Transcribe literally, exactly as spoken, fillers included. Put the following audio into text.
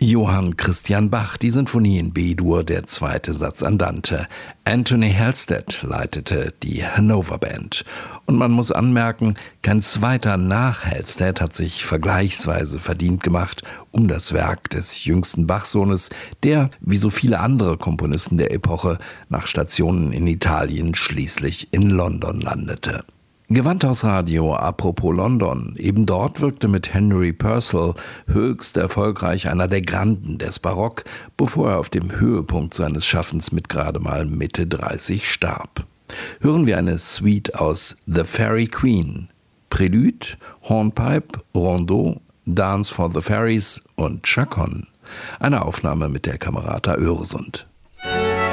Johann Christian Bach, die Sinfonie in B-Dur, der zweite Satz Andante. Anthony Halstead leitete die Hannover Band. Und man muss anmerken, kein zweiter nach Halstead hat sich vergleichsweise verdient gemacht um das Werk des jüngsten Bach-Sohnes, der, wie so viele andere Komponisten der Epoche, nach Stationen in Italien schließlich in London landete. Gewandhausradio apropos London. Eben dort wirkte mit Henry Purcell höchst erfolgreich einer der Granden des Barock, bevor er auf dem Höhepunkt seines Schaffens mit gerade mal Mitte dreißig starb. Hören wir eine Suite aus The Fairy Queen. Prelude, Hornpipe, Rondeau, Dance for the Fairies und Chaconne. Eine Aufnahme mit der Camerata Öresund.